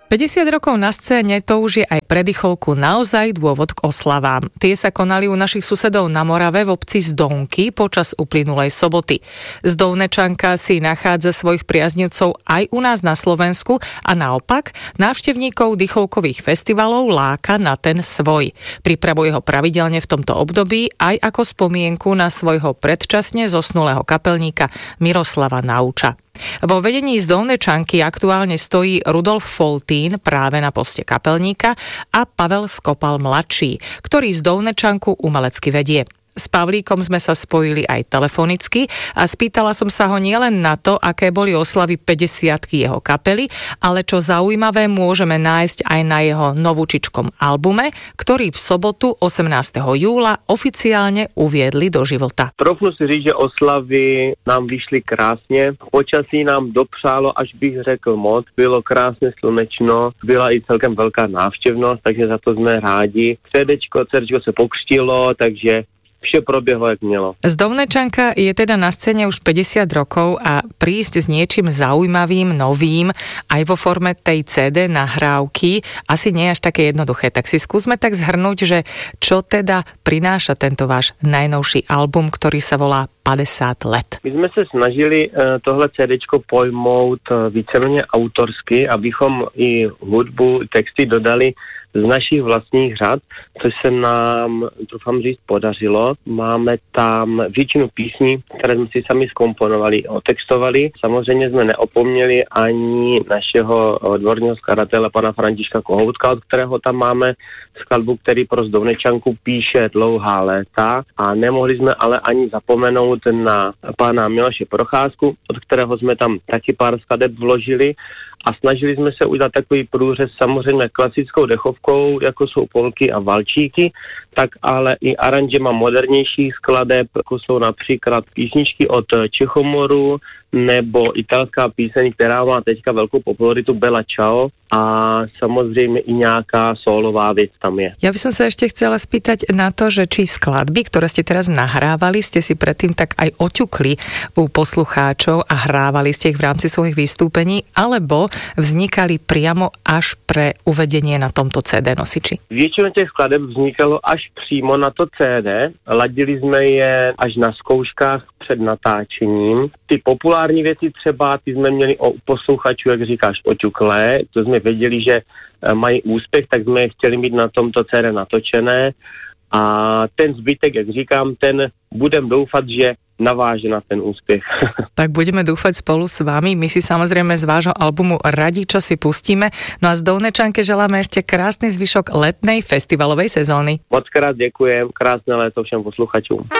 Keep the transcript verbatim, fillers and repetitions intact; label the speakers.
Speaker 1: päťdesiat rokov na scéne, to už je aj pre Dychovku naozaj dôvod k oslavám. Tie sa konali u našich susedov na Morave v obci Zdónky počas uplynulej soboty. Zdónečanka si nachádza svojich priaznivcov aj u nás na Slovensku a naopak návštevníkov Dychovkových festivalov láka na ten svoj. Pripravuje ho pravidelne v tomto období aj ako spomienku na svojho predčasne zosnulého kapelníka Miroslava Nauča. Vo vedení Zdónečanky aktuálne stojí Rudolf Foltín práve na poste kapelníka a Pavel Skopal mladší, ktorý Zdónečanku umelecky vedie. S Pavlíkom sme sa spojili aj telefonicky a spýtala som sa ho nielen na to, aké boli oslavy päťdesiatky jeho kapely, ale čo zaujímavé môžeme nájsť aj na jeho novúčičkom albume, ktorý v sobotu osemnásteho júla oficiálne uviedli do života.
Speaker 2: Trofnu si říct, že oslavy nám vyšly krásně. Počasí nám dopřálo, až bych řekl moc. Bylo krásně slunečno, byla i celkem velká návštěvnost, takže za to jsme rádi. CDčko, CDčko se pokřtilo, takže vše proběhlo, jak mělo.
Speaker 1: Zdónečanka je teda na scéne už päťdesiat rokov a prísť s niečím zaujímavým, novým, aj vo forme tej cé dé nahrávky asi nie je až také jednoduché. Tak si skúsme tak zhrnúť, že čo teda prináša tento váš najnovší album, ktorý sa volá padesát let.
Speaker 2: My jsme se snažili tohle CDčko pojmout víceméně autorsky, abychom i hudbu, texty dodali z našich vlastních řad, což se nám, doufám říct, podařilo. Máme tam většinu písní, které jsme si sami zkomponovali, otextovali. Samozřejmě jsme neopomněli ani našeho dvorního skladatele, pana Františka Kohoutka, od kterého tam máme skladbu, který pro Zdónečanku píše Dlouhá léta. A nemohli jsme ale ani zapomenout na pana Miloše Procházku, od kterého jsme tam taky pár skladeb vložili. A snažili jsme se udělat takový průřez samozřejmě klasickou dechovkou, jako jsou polky a valčíky, tak ale i aranžema modernějších skladeb, jako jsou například písničky od Čechomoru, nebo italská píseň, která má teďka velkou popularitu, Bella Ciao, a samozřejmě i nějaká solová věc tam je.
Speaker 1: Ja by som sa ešte chcela spýtať na to, že či skladby, ktoré ste teraz nahrávali, ste si predtým tak aj oťukli u poslucháčov a hrávali ste ich v rámci svojich vystúpení, alebo vznikali priamo až pre uvedenie na tomto cé dé nosiči?
Speaker 2: Většina těch skladeb vznikalo až přímo na to cé dé. Ladili jsme je až na zkouškách před natáčením. Ty populární věci třeba, ty jsme měli o posluchačů, jak říkáš, oťuklé. To jsme věděli, že mají úspěch, tak jsme je chtěli mít na tomto cé dé natočené. A ten zbytek, jak říkám, ten budem doufat, že naváže na ten úspech.
Speaker 1: Tak budeme dúfať spolu s vami. My si samozrejme z vášho albumu radi, čo si pustíme. No a Zdónečanke želáme ešte krásny zvyšok letnej festivalovej sezóny.
Speaker 2: Moc krát děkujem, krásné léto všem posluchačům.